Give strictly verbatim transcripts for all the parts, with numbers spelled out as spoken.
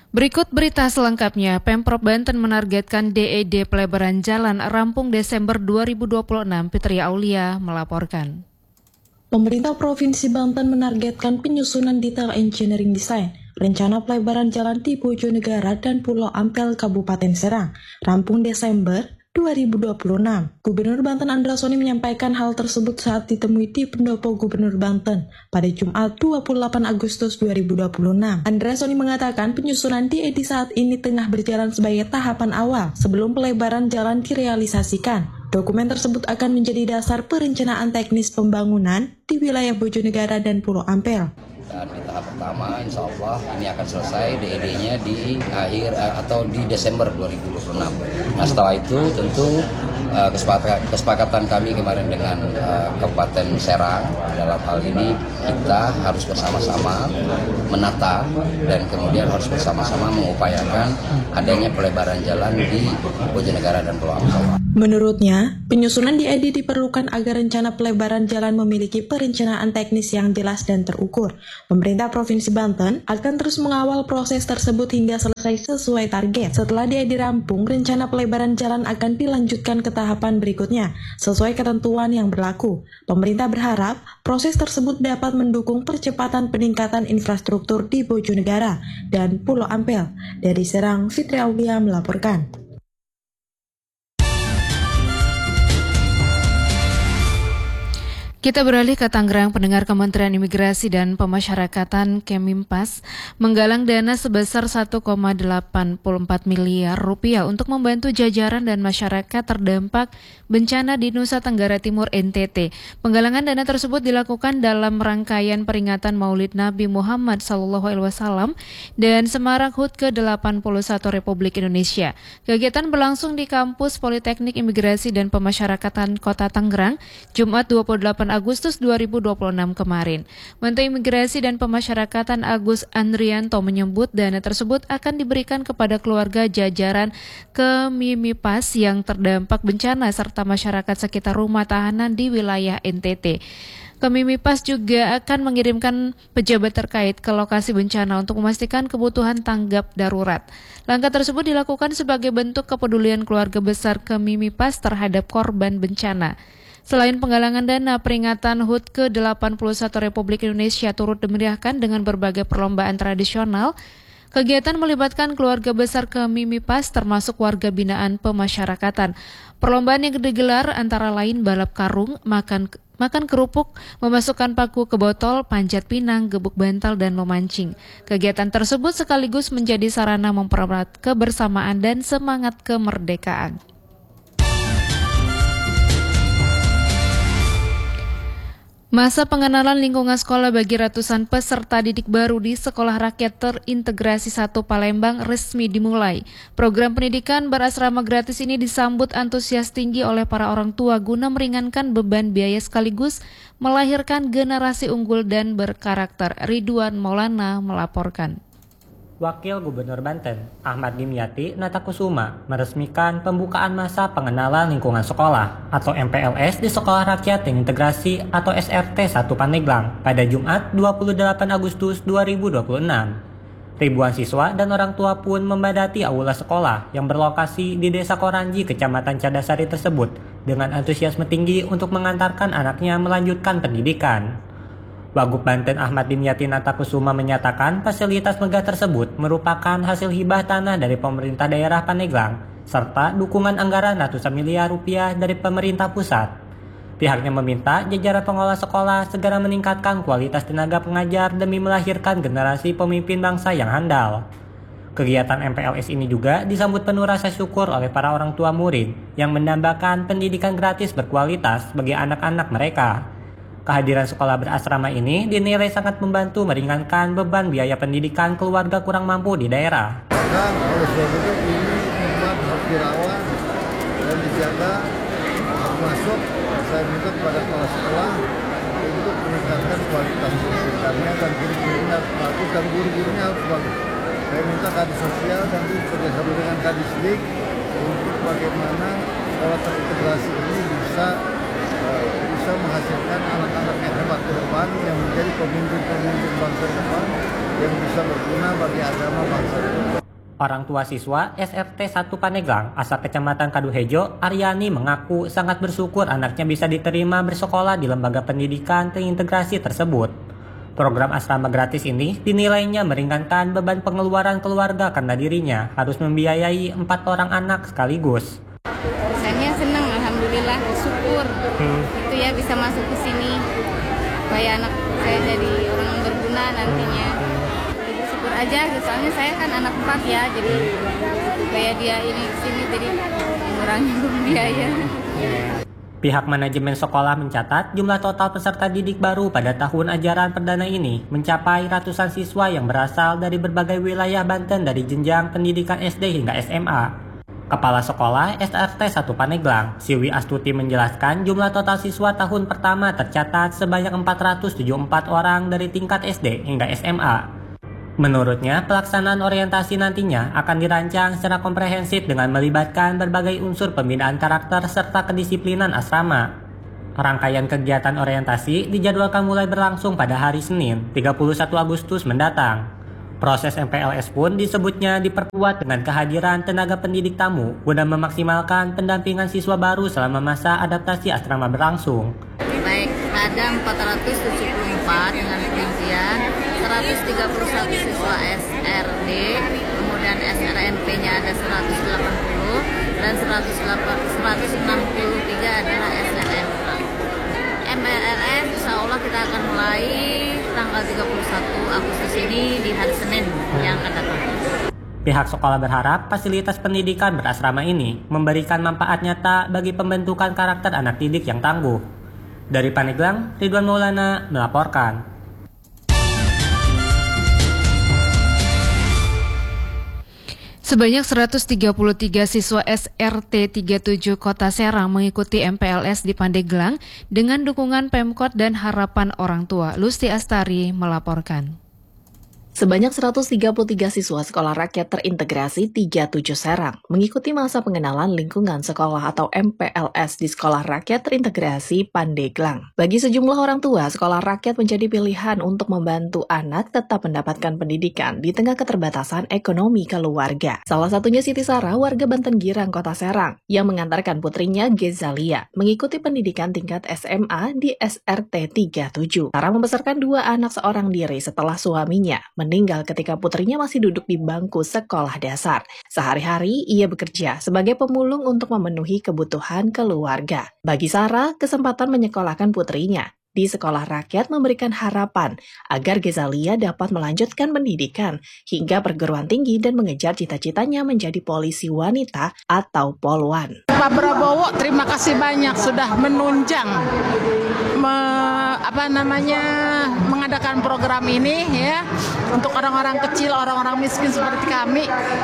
Berikut berita selengkapnya. Pemprov Banten menargetkan D E D pelebaran jalan rampung Desember dua ribu dua puluh enam. Fitria Aulia melaporkan. Pemerintah Provinsi Banten menargetkan penyusunan detail engineering design rencana pelebaran jalan di Bojonegara dan Pulau Ampel Kabupaten Serang rampung Desember dua ribu dua puluh enam. Gubernur Banten Andra Soni menyampaikan hal tersebut saat ditemui di Pendopo Gubernur Banten pada Jumat dua puluh delapan Agustus dua ribu dua puluh enam. Andra Soni mengatakan penyusunan D E D saat ini tengah berjalan sebagai tahapan awal sebelum pelebaran jalan direalisasikan. Dokumen tersebut akan menjadi dasar perencanaan teknis pembangunan di wilayah Bojonegara dan Pulau Ampel. Dan di tahap pertama, insya Allah ini akan selesai D E D-nya di akhir atau di Desember dua ribu dua puluh enam. Nah setelah itu tentu uh, kesepakatan, kesepakatan kami kemarin dengan uh, Kabupaten Serang dalam hal ini kita harus bersama-sama menata dan kemudian harus bersama-sama mengupayakan adanya pelebaran jalan di Bojonegara dan Pulau Ampel. Menurutnya, penyusunan D E D diperlukan agar rencana pelebaran jalan memiliki perencanaan teknis yang jelas dan terukur. Pemerintah Provinsi Banten akan terus mengawal proses tersebut hingga selesai sesuai target. Setelah D E D rampung, rencana pelebaran jalan akan dilanjutkan ke tahapan berikutnya, sesuai ketentuan yang berlaku. Pemerintah berharap proses tersebut dapat mendukung percepatan peningkatan infrastruktur di Bojonegara dan Pulau Ampel. Dari Serang, Fitria Aulia melaporkan. Kita beralih ke Tangerang. Pendengar, Kementerian Imigrasi dan Pemasyarakatan Kemimpas menggalang dana sebesar satu koma delapan empat miliar rupiah untuk membantu jajaran dan masyarakat terdampak bencana di Nusa Tenggara Timur N T T. Penggalangan dana tersebut dilakukan dalam rangkaian peringatan Maulid Nabi Muhammad shallallahu alaihi wasallam dan Semarak H U T ke delapan puluh satu Republik Indonesia. Kegiatan berlangsung di Kampus Politeknik Imigrasi dan Pemasyarakatan Kota Tangerang, Jumat dua puluh delapan Agustus dua ribu dua puluh enam kemarin. Menteri Imigrasi dan Pemasyarakatan Agus Andrianto menyebut dana tersebut akan diberikan kepada keluarga jajaran Kemimipas yang terdampak bencana serta masyarakat sekitar rumah tahanan di wilayah N T T. Kemimipas juga akan mengirimkan pejabat terkait ke lokasi bencana untuk memastikan kebutuhan tanggap darurat. Langkah tersebut dilakukan sebagai bentuk kepedulian keluarga besar Kemimipas terhadap korban bencana. Selain penggalangan dana, peringatan H U T ke delapan puluh satu Republik Indonesia turut dimeriahkan dengan berbagai perlombaan tradisional. Kegiatan melibatkan keluarga besar Kemimipas termasuk warga binaan pemasyarakatan. Perlombaan yang digelar antara lain balap karung, makan makan kerupuk, memasukkan paku ke botol, panjat pinang, gebuk bantal, dan memancing. Kegiatan tersebut sekaligus menjadi sarana mempererat kebersamaan dan semangat kemerdekaan. Masa pengenalan lingkungan sekolah bagi ratusan peserta didik baru di Sekolah Rakyat Terintegrasi satu Palembang resmi dimulai. Program pendidikan berasrama gratis ini disambut antusias tinggi oleh para orang tua guna meringankan beban biaya sekaligus melahirkan generasi unggul dan berkarakter. Ridwan Maulana melaporkan. Wakil Gubernur Banten, Ahmad Dimyati Natakusuma, meresmikan pembukaan masa pengenalan lingkungan sekolah atau M P L S di Sekolah Rakyat Terintegrasi atau S R T satu Pandeglang pada Jumat dua puluh delapan Agustus dua ribu dua puluh enam. Ribuan siswa dan orang tua pun membadati aula sekolah yang berlokasi di Desa Koranji, Kecamatan Cadasari tersebut dengan antusiasme tinggi untuk mengantarkan anaknya melanjutkan pendidikan. Wagub Banten Ahmad Dimyati Natakusuma menyatakan fasilitas megah tersebut merupakan hasil hibah tanah dari pemerintah daerah Pandeglang serta dukungan anggaran ratusan miliar rupiah dari pemerintah pusat. Pihaknya meminta jajaran pengelola sekolah segera meningkatkan kualitas tenaga pengajar demi melahirkan generasi pemimpin bangsa yang handal. Kegiatan M P L S ini juga disambut penuh rasa syukur oleh para orang tua murid yang mendambakan pendidikan gratis berkualitas bagi anak-anak mereka. Kehadiran sekolah berasrama ini dinilai sangat membantu meringankan beban biaya pendidikan keluarga kurang mampu di daerah. Maka oleh sebab itu ini memang harus dirawat dan dijaga, termasuk saya minta kepada kepala sekolah untuk meningkatkan kualitas pendidikannya dan guru-gurunya bagus dan guru-gurunya harus bagus. Saya minta kadis sosial dan bekerjasama dengan kadisdik untuk bagaimana sekolah terintegrasi ini bisa bisa menghasilkan anak-anak yang hebat ke depan yang menjadi pemimpin-pemimpin bangsa ke depan yang bisa berguna bagi agama bangsa ke depan. Orang tua siswa S R T satu Pandeglang, asal Kecamatan Kaduhejo, Aryani mengaku sangat bersyukur anaknya bisa diterima bersekolah di lembaga pendidikan terintegrasi tersebut. Program asrama gratis ini dinilainya meringankan beban pengeluaran keluarga karena dirinya harus membiayai empat orang anak sekaligus. Saya senang, alhamdulillah, bersyukur hmm. itu ya bisa masuk ke sini supaya anak saya jadi orang berguna nantinya. Bersyukur aja, soalnya saya kan anak empat ya, jadi supaya dia ini ke sini jadi mengurangi biaya. Pihak manajemen sekolah mencatat jumlah total peserta didik baru pada tahun ajaran perdana ini mencapai ratusan siswa yang berasal dari berbagai wilayah Banten dari jenjang pendidikan S D hingga S M A. Kepala Sekolah S R T satu Pandeglang, Siwi Astuti menjelaskan jumlah total siswa tahun pertama tercatat sebanyak empat ratus tujuh puluh empat orang dari tingkat S D hingga S M A. Menurutnya, pelaksanaan orientasi nantinya akan dirancang secara komprehensif dengan melibatkan berbagai unsur pembinaan karakter serta kedisiplinan asrama. Rangkaian kegiatan orientasi dijadwalkan mulai berlangsung pada hari Senin, tiga puluh satu Agustus mendatang. Proses M P L S pun disebutnya diperkuat dengan kehadiran tenaga pendidik tamu guna memaksimalkan pendampingan siswa baru selama masa adaptasi asrama berlangsung. Baik, ada empat ratus tujuh puluh empat dengan rincian seratus tiga puluh satu siswa S R D, kemudian S R N P-nya ada seratus delapan puluh dan seratus enam puluh tiga adalah S R N P. M P L S insya Allah kita akan mulai tanggal tiga puluh satu Agustus ini di hari Senin yang akan datang. Pihak sekolah berharap fasilitas pendidikan berasrama ini memberikan manfaat nyata bagi pembentukan karakter anak didik yang tangguh. Dari Pandeglang, Ridwan Maulana melaporkan. Sebanyak seratus tiga puluh tiga siswa S R T tiga puluh tujuh Kota Serang mengikuti M P L S di Pandeglang dengan dukungan Pemkot dan harapan orang tua. Lusti Astari melaporkan. Sebanyak seratus tiga puluh tiga siswa Sekolah Rakyat Terintegrasi tiga puluh tujuh Serang mengikuti masa pengenalan lingkungan sekolah atau M P L S di Sekolah Rakyat Terintegrasi Pandeglang. Bagi sejumlah orang tua, Sekolah Rakyat menjadi pilihan untuk membantu anak tetap mendapatkan pendidikan di tengah keterbatasan ekonomi keluarga. Salah satunya Siti Sarah, warga Banten Girang, Kota Serang, yang mengantarkan putrinya Gezalia mengikuti pendidikan tingkat S M A di S R T tiga puluh tujuh. Sarah membesarkan dua anak seorang diri setelah suaminya meninggal ketika putrinya masih duduk di bangku sekolah dasar. Sehari-hari ia bekerja sebagai pemulung untuk memenuhi kebutuhan keluarga. Bagi Sarah, kesempatan menyekolahkan putrinya di Sekolah Rakyat memberikan harapan agar Gezalia dapat melanjutkan pendidikan hingga perguruan tinggi dan mengejar cita-citanya menjadi polisi wanita atau polwan. Pak Prabowo, terima kasih banyak sudah menunjang me, apa namanya mengadakan program ini ya untuk orang-orang kecil, orang-orang miskin seperti kami.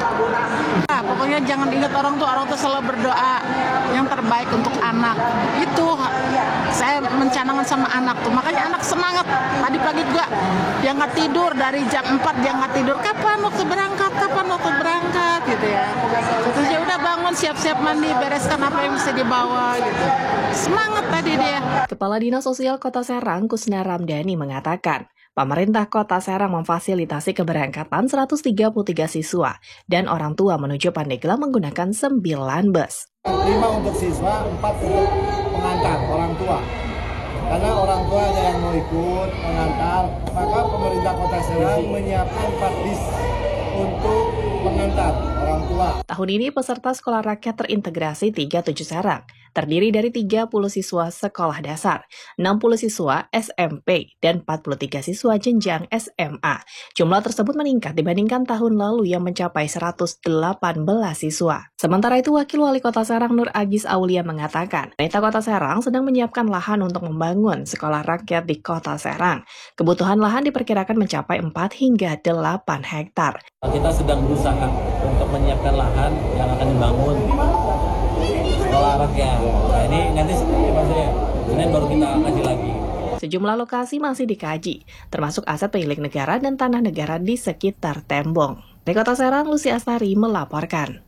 Nah, pokoknya jangan ingat orang tua, orang tua selalu berdoa yang terbaik untuk anak. Itu saya mencanangkan sama anak tuh, makanya anak semangat. Tadi pagi juga dia nggak tidur dari jam empat, dia nggak tidur. Kapan waktu berangkat? Kapan waktu berangkat gitu ya. Terus dia udah bangun, siap-siap mandi, bereskan apa yang mesti dibawa gitu. Semangat tadi dia. Kepala Dinas Sosial Kota Serang, Kusna Ramdhani mengatakan, pemerintah Kota Serang memfasilitasi keberangkatan seratus tiga puluh tiga siswa dan orang tua menuju Pandeglang menggunakan sembilan bus. lima untuk siswa, empat untuk pengantar orang tua. Karena orang tua ada yang mau ikut mengantar, maka pemerintah Kota Serang menyiapkan empat bis untuk mengantar orang tua. Tahun ini peserta Sekolah Rakyat Terintegrasi tiga puluh tujuh Serang terdiri dari tiga puluh siswa sekolah dasar, enam puluh siswa S M P, dan empat puluh tiga siswa jenjang S M A. Jumlah tersebut meningkat dibandingkan tahun lalu yang mencapai seratus delapan belas siswa. Sementara itu, Wakil Wali Kota Serang Nur Agis Aulia mengatakan, pemerintah Kota Serang sedang menyiapkan lahan untuk membangun sekolah rakyat di Kota Serang. Kebutuhan lahan diperkirakan mencapai empat hingga delapan hektar. Kita sedang berusaha untuk menyiapkan lahan yang akan dibangun sekolah rakyat. Nah ini nanti maksudnya Senin baru kita kaji lagi. Sejumlah lokasi masih dikaji, termasuk aset milik negara dan tanah negara di sekitar Tembong. Dari Kota Serang, Lucy Astari melaporkan.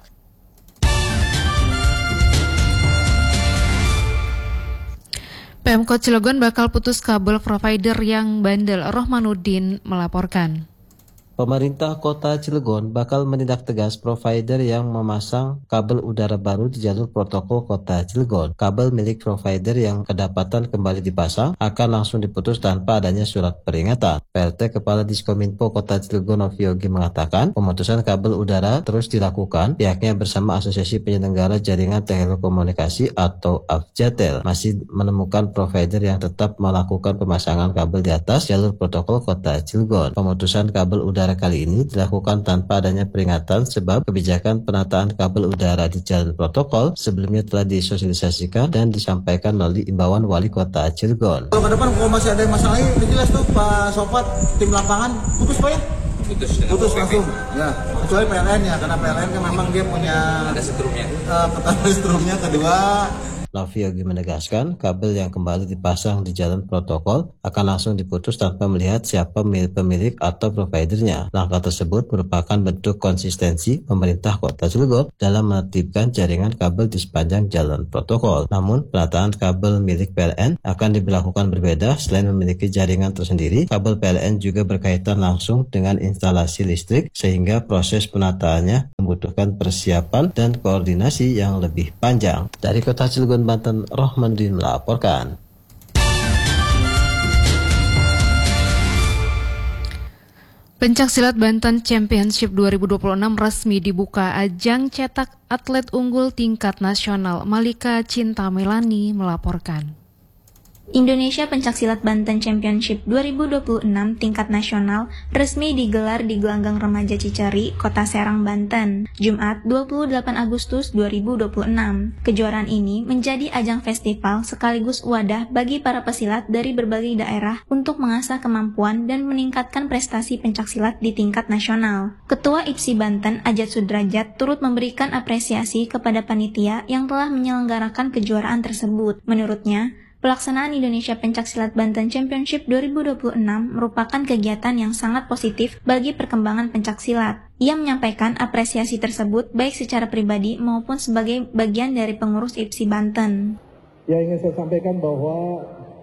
Pemkot Cilegon bakal putus kabel provider yang bandel. Rohmanuddin melaporkan. Pemerintah Kota Cilegon bakal menindak tegas provider yang memasang kabel udara baru di jalur protokol Kota Cilegon. Kabel milik provider yang kedapatan kembali dipasang akan langsung diputus tanpa adanya surat peringatan. P L T Kepala Diskominfo Kota Cilegon Noviogi mengatakan pemutusan kabel udara terus dilakukan. Pihaknya bersama Asosiasi Penyelenggara Jaringan Telekomunikasi atau Afjatel masih menemukan provider yang tetap melakukan pemasangan kabel di atas jalur protokol Kota Cilegon. Pemutusan kabel udara kali ini dilakukan tanpa adanya peringatan sebab kebijakan penataan kabel udara di jalan protokol sebelumnya telah disosialisasikan dan disampaikan melalui imbauan Wali Kota Cilegon. Kalau ke depan kalau masih ada yang masalah ini jelas tuh Pak Sofat tim lapangan putus Pak ya? Putus, putus langsung. Ya, kecuali P L N ya karena P L N kan memang dia punya ada setrumnya. Uh, pertama setrumnya, kedua Noviogi menegaskan kabel yang kembali dipasang di jalan protokol akan langsung diputus tanpa melihat siapa pemilik atau providernya. Langkah tersebut merupakan bentuk konsistensi pemerintah Kota Cilegon dalam menertibkan jaringan kabel di sepanjang jalan protokol. Namun, penataan kabel milik P L N akan diberlakukan berbeda. Selain memiliki jaringan tersendiri, kabel P L N juga berkaitan langsung dengan instalasi listrik sehingga proses penataannya membutuhkan persiapan dan koordinasi yang lebih panjang. Dari Kota Cilegon, Banten, Rohmandin melaporkan. Pencaksilat Banten Championship dua ribu dua puluh enam resmi dibuka. Ajang cetak atlet unggul tingkat nasional. Malika Cinta Melani melaporkan. Indonesia Pencaksilat Banten Championship dua ribu dua puluh enam tingkat nasional resmi digelar di Gelanggang Remaja Ciceri, Kota Serang, Banten, Jumat dua puluh delapan Agustus dua ribu dua puluh enam. Kejuaraan ini menjadi ajang festival sekaligus wadah bagi para pesilat dari berbagai daerah untuk mengasah kemampuan dan meningkatkan prestasi pencaksilat di tingkat nasional. Ketua I P S I Banten, Ajat Sudrajat, turut memberikan apresiasi kepada panitia yang telah menyelenggarakan kejuaraan tersebut. Menurutnya, pelaksanaan Indonesia Pencaksilat Banten Championship dua ribu dua puluh enam merupakan kegiatan yang sangat positif bagi perkembangan pencaksilat. Ia menyampaikan apresiasi tersebut baik secara pribadi maupun sebagai bagian dari pengurus I P S I Banten. Ya, ingin saya sampaikan bahwa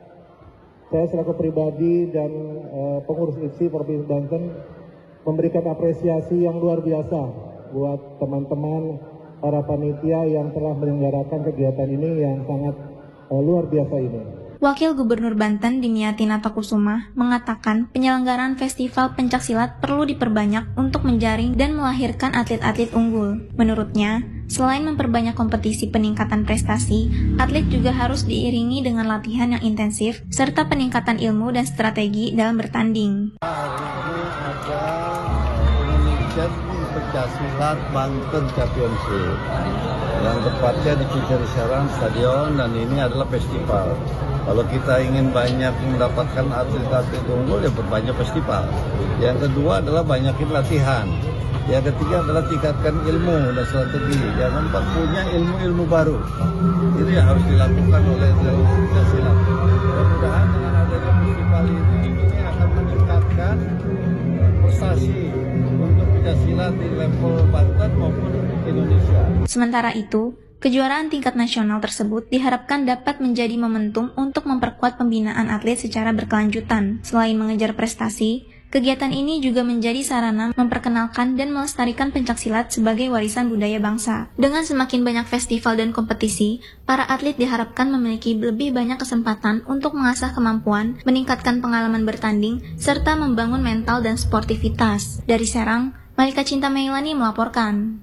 saya selaku pribadi dan uh, pengurus I P S I Provinsi Banten memberikan apresiasi yang luar biasa buat teman-teman para panitia yang telah menyelenggarakan kegiatan ini yang sangat Oh, luar biasa ini. Wakil Gubernur Banten Dimyati Natakusuma mengatakan penyelenggaraan festival pencaksilat perlu diperbanyak untuk menjaring dan melahirkan atlet-atlet unggul. Menurutnya, selain memperbanyak kompetisi peningkatan prestasi, atlet juga harus diiringi dengan latihan yang intensif serta peningkatan ilmu dan strategi dalam bertanding. Hari ini ada Indonesia Pencaksilat Banten Championship yang tepatnya di Ciceri Serang Stadion, dan ini adalah festival. Kalau kita ingin banyak mendapatkan atlet-atlet unggul, ya berbanyak festival. Yang kedua adalah banyakin latihan. Yang ketiga adalah tingkatkan ilmu dan strategi. Yang keempat, punya ilmu-ilmu baru. Itu yang harus dilakukan oleh pencaksilat. Mudah-mudahan dengan adanya festival ini, ini akan meningkatkan prestasi untuk pencaksilat di level Banten maupun Indonesia. Sementara itu, kejuaraan tingkat nasional tersebut diharapkan dapat menjadi momentum untuk memperkuat pembinaan atlet secara berkelanjutan. Selain mengejar prestasi, kegiatan ini juga menjadi sarana memperkenalkan dan melestarikan pencaksilat sebagai warisan budaya bangsa. Dengan semakin banyak festival dan kompetisi, para atlet diharapkan memiliki lebih banyak kesempatan untuk mengasah kemampuan, meningkatkan pengalaman bertanding, serta membangun mental dan sportivitas. Dari Serang, Malika Cinta Meilani melaporkan.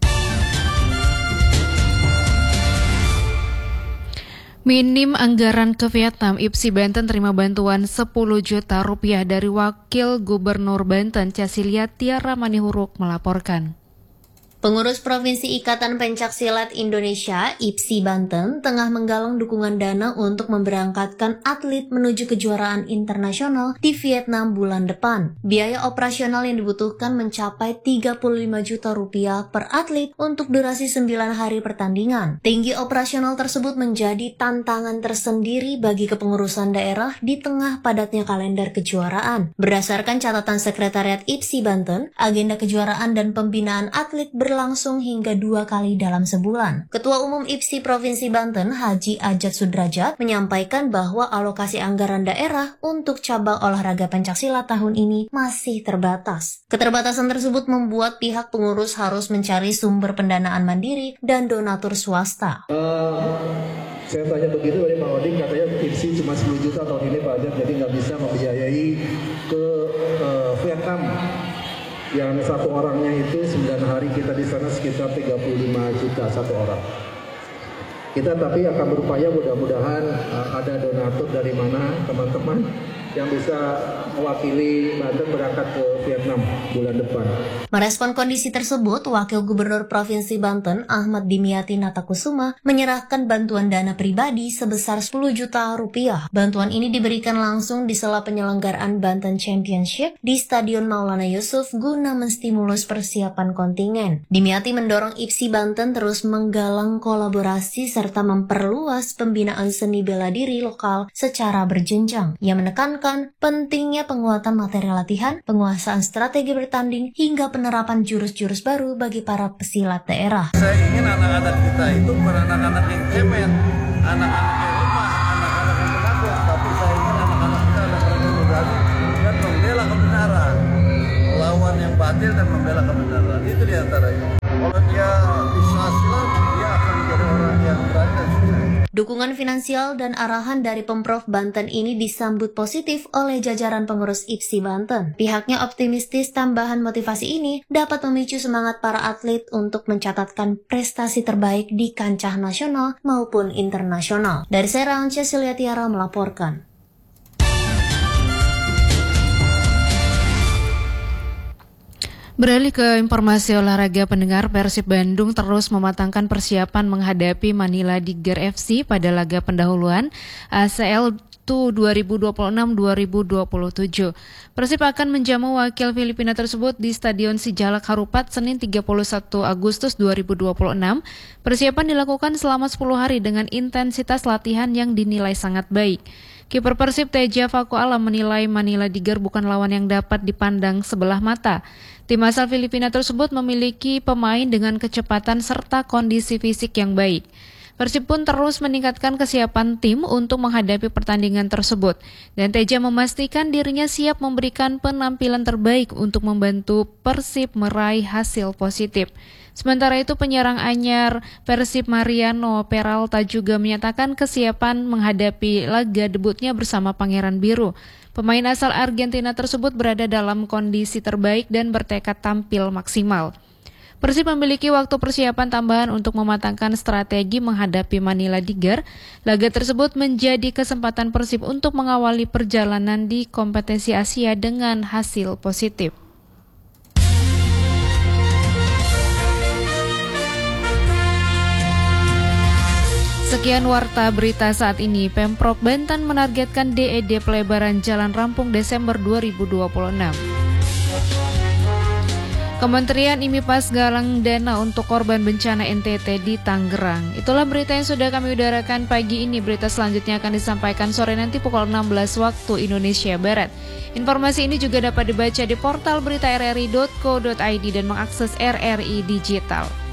Minim anggaran ke Vietnam, I P S I Banten terima bantuan sepuluh juta rupiah dari Wakil Gubernur Banten Casilia Tiara Manihuruk melaporkan. Pengurus Provinsi Ikatan Pencaksilat Indonesia I P S I Banten tengah menggalang dukungan dana untuk memberangkatkan atlet menuju kejuaraan internasional di Vietnam bulan depan. Biaya operasional yang dibutuhkan mencapai tiga puluh lima juta rupiah per atlet untuk durasi sembilan hari pertandingan. Tinggi operasional tersebut menjadi tantangan tersendiri bagi kepengurusan daerah di tengah padatnya kalender kejuaraan. Berdasarkan catatan Sekretariat I P S I Banten, agenda kejuaraan dan pembinaan atlet ber berlangsung hingga dua kali dalam sebulan. Ketua Umum I P S I Provinsi Banten, Haji Ajat Sudrajat, menyampaikan bahwa alokasi anggaran daerah untuk cabang olahraga pencaksilat tahun ini masih terbatas. Keterbatasan tersebut membuat pihak pengurus harus mencari sumber pendanaan mandiri dan donatur swasta. Uh, saya tanya begitu dari Pak Oding, katanya I P S I cuma sepuluh juta tahun ini Pak Ajat, jadi nggak bisa membiayai ke uh, Vietnam. Yang satu orangnya itu sembilan hari kita di sana sekitar tiga puluh lima juta satu orang. Kita tapi akan berupaya mudah-mudahan uh, ada donatur dari mana teman-teman yang bisa mewakili Banten berangkat ke Vietnam bulan depan. Merespon kondisi tersebut, Wakil Gubernur Provinsi Banten Ahmad Dimyati Natakusuma menyerahkan bantuan dana pribadi sebesar sepuluh juta rupiah. Bantuan ini diberikan langsung di sela penyelenggaraan Banten Championship di Stadion Maulana Yusuf guna menstimulus persiapan kontingen. Dimyati mendorong I P S I Banten terus menggalang kolaborasi serta memperluas pembinaan seni bela diri lokal secara berjenjang. Ia menekankan pentingnya penguatan materi latihan, penguasaan strategi bertanding, hingga penerapan jurus-jurus baru bagi para pesilat daerah. Saya ingin anak-anak kita itu bukan anak-anak yang cemen, anak-anak yang lemah, anak-anak yang penakut, tapi saya ingin anak-anak kita ada yang berani dan membela kebenaran, melawan yang batil dan membela kebenaran. Itu diantaranya. Kalau dia bisa silat, dia akan menjadi orang yang berani dan sukses. Dukungan finansial dan arahan dari Pemprov Banten ini disambut positif oleh jajaran pengurus I P S I Banten. Pihaknya optimistis tambahan motivasi ini dapat memicu semangat para atlet untuk mencatatkan prestasi terbaik di kancah nasional maupun internasional. Dari Serang, Cecilia Tiara melaporkan. Beralih ke informasi olahraga, pendengar, Persib Bandung terus mematangkan persiapan menghadapi Manila Tiger F C pada laga pendahuluan A C L dua ribu dua puluh enam dua ribu dua puluh tujuh. Persib akan menjamu wakil Filipina tersebut di Stadion Sijalak Harupat Senin tiga puluh satu Agustus dua ribu dua puluh enam. Persiapan dilakukan selama sepuluh hari dengan intensitas latihan yang dinilai sangat baik. Kiper Persib Teja Faku Alam menilai Manila Tiger bukan lawan yang dapat dipandang sebelah mata. Tim asal Filipina tersebut memiliki pemain dengan kecepatan serta kondisi fisik yang baik. Persib pun terus meningkatkan kesiapan tim untuk menghadapi pertandingan tersebut. Dan Teja memastikan dirinya siap memberikan penampilan terbaik untuk membantu Persib meraih hasil positif. Sementara itu penyerang anyar Persib Mariano Peralta juga menyatakan kesiapan menghadapi laga debutnya bersama Pangeran Biru. Pemain asal Argentina tersebut berada dalam kondisi terbaik dan bertekad tampil maksimal. Persib memiliki waktu persiapan tambahan untuk mematangkan strategi menghadapi Manila Tiger. Laga tersebut menjadi kesempatan Persib untuk mengawali perjalanan di kompetisi Asia dengan hasil positif. Sekian warta berita saat ini. Pemprov Banten menargetkan D E D pelebaran jalan rampung Desember dua ribu dua puluh enam. Kementerian I M I P A S galang dana untuk korban bencana N T T di Tangerang. Itulah berita yang sudah kami udarakan pagi ini. Berita selanjutnya akan disampaikan sore nanti pukul enam belas waktu Indonesia Barat. Informasi ini juga dapat dibaca di portal berita r r i dot co dot i d dan mengakses R R I Digital.